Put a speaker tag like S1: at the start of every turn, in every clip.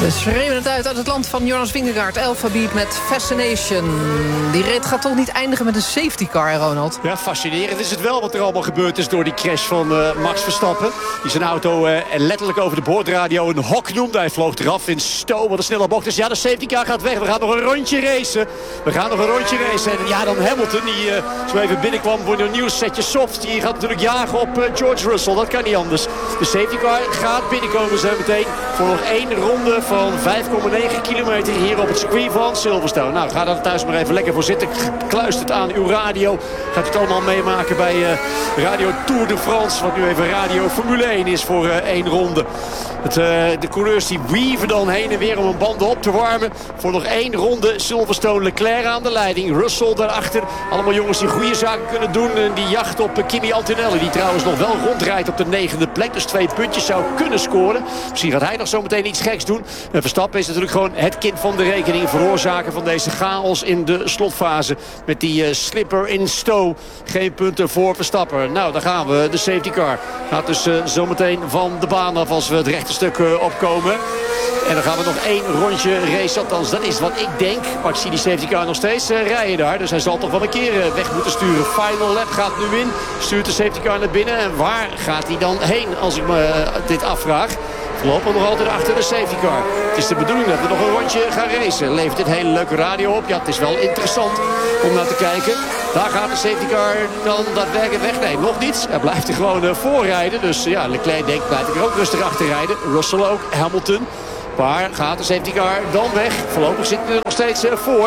S1: Ze schreeuwen het uit het land van Jonas Vingegaard. Alphabet met Fascination. Die rit gaat toch niet eindigen met een safety car, Ronald?
S2: Ja, fascinerend is het wel wat er allemaal gebeurd is door die crash van Max Verstappen. Die zijn auto letterlijk over de boordradio een hok noemde. Hij vloog eraf in Stowe, wat een snelle bocht is. Ja, de safety car gaat weg. We gaan nog een rondje racen. En ja, dan Hamilton, die zo even binnenkwam voor een nieuw setje softs. Die gaat natuurlijk jagen op George Russell. Dat kan niet anders. De safety car gaat binnenkomen zo meteen voor nog 1 ronde van 5,9 kilometer hier op het circuit van Silverstone. Nou, ga daar thuis maar even lekker voor zitten. Kluist het aan uw radio. Gaat het allemaal meemaken bij Radio Tour de France. Wat nu even Radio Formule 1 is voor 1 ronde. De coureurs die weaven dan heen en weer om hun banden op te warmen. Voor nog 1 ronde Silverstone. Leclerc aan de leiding. Russell daarachter. Allemaal jongens die goede zaken kunnen doen. En die jacht op Kimi Antonelli. Die trouwens nog wel rondrijdt op de 9e plek. Dus 2 puntjes zou kunnen scoren. Misschien gaat hij nog zo meteen iets geks doen. En Verstappen is natuurlijk gewoon het kind van de rekening. Veroorzaker van deze chaos in de slotfase. Met die slipper in Stowe. Geen punten voor Verstappen. Nou, daar gaan we. De safety car gaat dus zometeen van de baan af als we het rechte stuk opkomen. En dan gaan we nog 1 rondje race. Althans, dat is wat ik denk. Maar ik zie die safety car nog steeds rijden daar. Dus hij zal toch wel een keer weg moeten sturen. Final lap gaat nu in. Stuurt de safety car naar binnen. En waar gaat hij dan heen als ik me dit afvraag? We lopen nog altijd achter de safety car. Het is de bedoeling dat we nog een rondje gaan racen. Levert dit hele leuke radio op? Ja, het is wel interessant om naar te kijken. Daar gaat de safety car dan daadwerkelijk weg. Nee, nog niet. Hij blijft er gewoon voorrijden. Dus ja, Leclerc denkt, blijf ik er ook rustig achter rijden. Russell ook, Hamilton. Waar gaat de safety car dan weg? Voorlopig zitten we er nog steeds voor.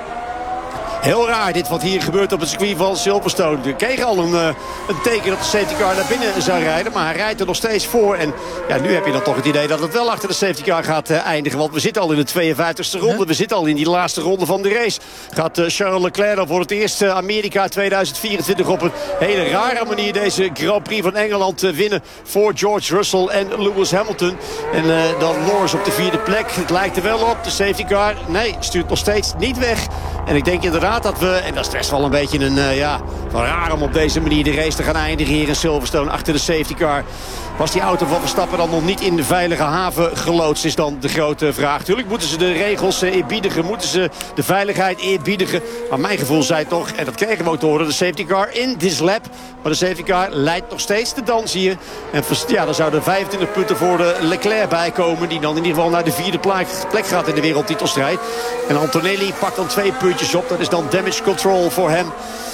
S2: Heel raar dit wat hier gebeurt op het circuit van Silverstone. We kregen al een teken dat de safety car naar binnen zou rijden. Maar hij rijdt er nog steeds voor. En ja, nu heb je dan toch het idee dat het wel achter de safety car gaat eindigen. Want we zitten al in de 52e ronde. We zitten al in die laatste ronde van de race. Gaat Charles Leclerc dan voor het eerst Amerika 2024 op een hele rare manier deze Grand Prix van Engeland winnen. Voor George Russell en Lewis Hamilton. En dan Norris op de 4e plek. Het lijkt er wel op. De safety car, nee, stuurt nog steeds niet weg. En ik denk inderdaad dat we, en dat is best wel een beetje wel raar om op deze manier de race te gaan eindigen hier in Silverstone achter de safety car. Was die auto van Verstappen dan nog niet in de veilige haven geloodst, is dan de grote vraag. Tuurlijk moeten ze de regels eerbiedigen, moeten ze de veiligheid eerbiedigen. Maar mijn gevoel zei toch, en dat kregen we ook te horen, de safety car in this lap. Maar de safety car leidt nog steeds de dans hier. En ja, dan zouden 25 punten voor de Leclerc bijkomen, die dan in ieder geval naar de 4e plek gaat in de wereldtitelstrijd. En Antonelli pakt dan 2 puntjes op, dat is dan damage control voor hem.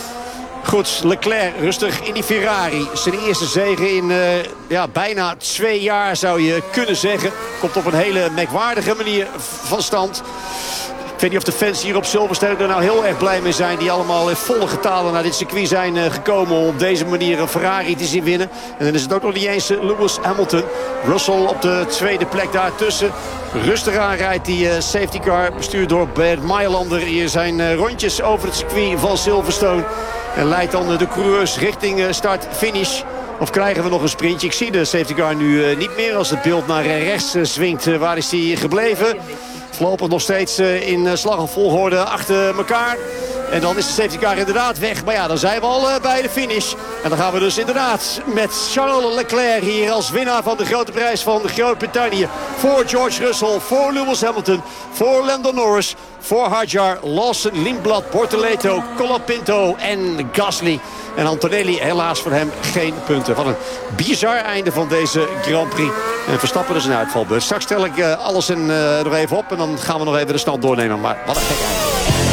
S2: Goed, Leclerc rustig in die Ferrari. Zijn eerste zege in bijna 2 jaar zou je kunnen zeggen. Komt op een hele merkwaardige manier van stand. Ik weet niet of de fans hier op Silverstone er nou heel erg blij mee zijn. Die allemaal in volle getalen naar dit circuit zijn gekomen om op deze manier een Ferrari te zien winnen. En dan is het ook nog niet eens Lewis Hamilton. Russell op de 2e plek daartussen. Rustig aanrijdt die safety car. Bestuurd door Bert Mailander. Hier zijn rondjes over het circuit van Silverstone. En leidt dan de coureurs richting start-finish. Of krijgen we nog een sprintje? Ik zie de safety car nu niet meer als het beeld naar rechts zwingt. Waar is die gebleven? Voorlopig nog steeds in slag en volgorde achter elkaar. En dan is de safety car inderdaad weg. Maar ja, dan zijn we al bij de finish. En dan gaan we dus inderdaad met Charles Leclerc hier als winnaar van de grote prijs van Groot-Brittannië. Voor George Russell, voor Lewis Hamilton, voor Lando Norris, voor Hadjar, Lawson, Lindblad, Bortoleto, Colapinto en Gasly. En Antonelli, helaas voor hem geen punten. Wat een bizar einde van deze Grand Prix. En Verstappen is een uitvalbeurt. Straks stel ik alles nog even op en dan gaan we nog even de stand doornemen. Maar wat een gek einde.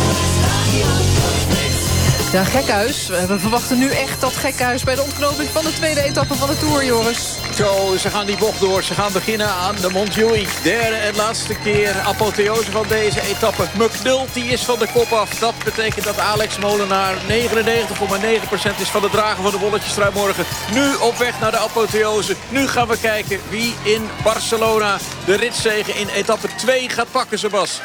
S1: Ja, Gekhuis. We verwachten nu echt dat Gekhuis bij de ontknoping van de 2e etappe van de Tour, Joris.
S3: Zo, ze gaan die bocht door. Ze gaan beginnen aan de Montjuïc. Derde en laatste keer apotheose van deze etappe. McNulty is van de kop af. Dat betekent dat Alex Molenaar 99,9% is van de drager van de bolletjestrui morgen. Nu op weg naar de apotheose. Nu gaan we kijken wie in Barcelona de ritzege in etappe 2 gaat pakken, Sebas.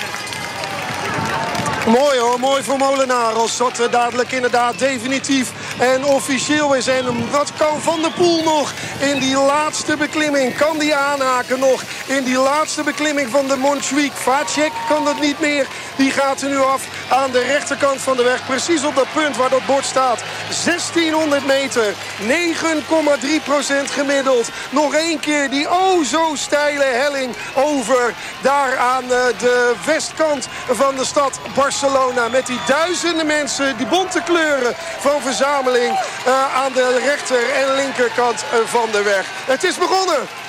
S4: Mooi hoor, mooi voor Molenaar. Als dat dadelijk inderdaad definitief en officieel is. En wat kan Van der Poel nog in die laatste beklimming? Kan die aanhaken nog in die laatste beklimming van de Montjuïc? Vacek kan dat niet meer. Die gaat er nu af. aan de rechterkant van de weg. Precies op dat punt waar dat bord staat. 1600 meter. 9,3% gemiddeld. Nog één keer die zo steile helling over daar aan de westkant van de stad Barcelona. Met die duizenden mensen, die bonte kleuren van verzameling aan de rechter en linkerkant van de weg. Het is begonnen.